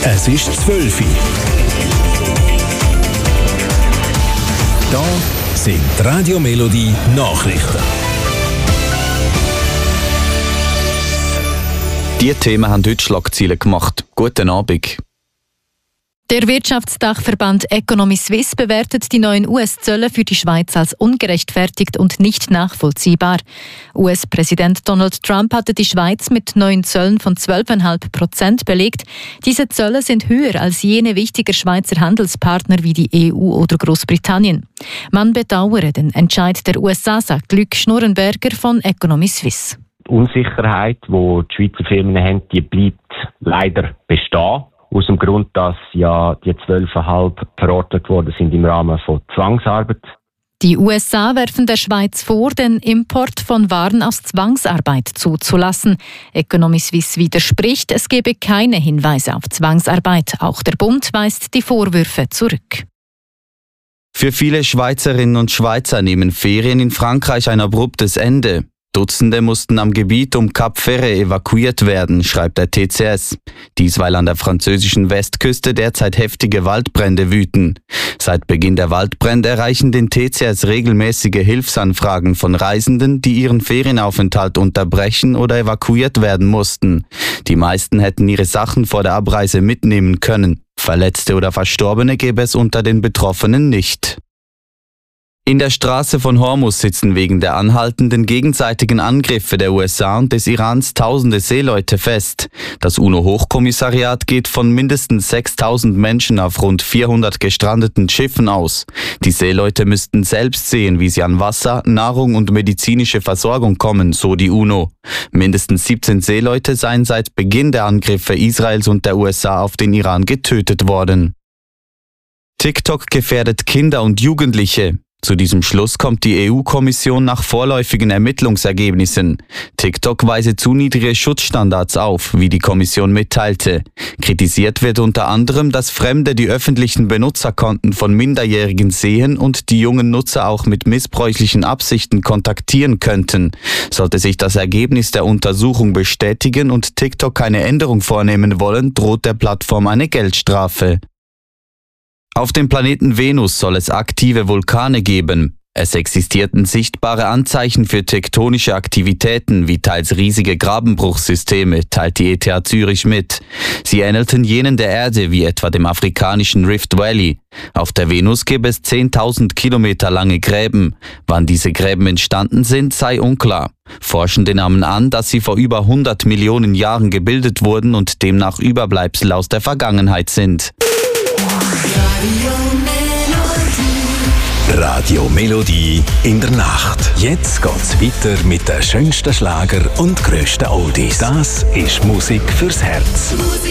Es ist 12 Uhr. Da sind die Radio Melodie Nachrichten. Die Themen haben heute Schlagzeilen gemacht. Guten Abend. Der Wirtschaftsdachverband Economy Suisse bewertet die neuen US-Zölle für die Schweiz als ungerechtfertigt und nicht nachvollziehbar. US-Präsident Donald Trump hatte die Schweiz mit neuen Zöllen von 12,5% belegt. Diese Zölle sind höher als jene wichtiger Schweizer Handelspartner wie die EU oder Großbritannien. Man bedauere den Entscheid der USA, sagt Luc Schnurrenberger von Economy Suisse. Die Unsicherheit, die die Schweizer Firmen haben, die bleibt leider bestehen. Aus dem Grund, dass ja die 12,5 verordnet worden sind im Rahmen von Zwangsarbeit. Die USA werfen der Schweiz vor, den Import von Waren aus Zwangsarbeit zuzulassen. Economy Suisse widerspricht, es gebe keine Hinweise auf Zwangsarbeit. Auch der Bund weist die Vorwürfe zurück. Für viele Schweizerinnen und Schweizer nehmen Ferien in Frankreich ein abruptes Ende. Dutzende mussten am Gebiet um Cap Ferret evakuiert werden, schreibt der TCS. Dies, weil an der französischen Westküste derzeit heftige Waldbrände wüten. Seit Beginn der Waldbrände erreichen den TCS regelmäßige Hilfsanfragen von Reisenden, die ihren Ferienaufenthalt unterbrechen oder evakuiert werden mussten. Die meisten hätten ihre Sachen vor der Abreise mitnehmen können. Verletzte oder Verstorbene gäbe es unter den Betroffenen nicht. In der Straße von Hormuz sitzen wegen der anhaltenden gegenseitigen Angriffe der USA und des Irans tausende Seeleute fest. Das UNO-Hochkommissariat geht von mindestens 6.000 Menschen auf rund 400 gestrandeten Schiffen aus. Die Seeleute müssten selbst sehen, wie sie an Wasser, Nahrung und medizinische Versorgung kommen, so die UNO. Mindestens 17 Seeleute seien seit Beginn der Angriffe Israels und der USA auf den Iran getötet worden. TikTok gefährdet Kinder und Jugendliche. Zu diesem Schluss kommt die EU-Kommission nach vorläufigen Ermittlungsergebnissen. TikTok weise zu niedrige Schutzstandards auf, wie die Kommission mitteilte. Kritisiert wird unter anderem, dass Fremde die öffentlichen Benutzerkonten von Minderjährigen sehen und die jungen Nutzer auch mit missbräuchlichen Absichten kontaktieren könnten. Sollte sich das Ergebnis der Untersuchung bestätigen und TikTok keine Änderung vornehmen wollen, droht der Plattform eine Geldstrafe. Auf dem Planeten Venus soll es aktive Vulkane geben. Es existierten sichtbare Anzeichen für tektonische Aktivitäten, wie teils riesige Grabenbruchssysteme, teilt die ETH Zürich mit. Sie ähnelten jenen der Erde, wie etwa dem afrikanischen Rift Valley. Auf der Venus gäbe es 10.000 Kilometer lange Gräben. Wann diese Gräben entstanden sind, sei unklar. Forschende nahmen an, dass sie vor über 100 Millionen Jahren gebildet wurden und demnach Überbleibsel aus der Vergangenheit sind. Radio Melodie in der Nacht. Jetzt geht's weiter mit den schönsten Schlager und grössten Oldies. Das ist Musik fürs Herz.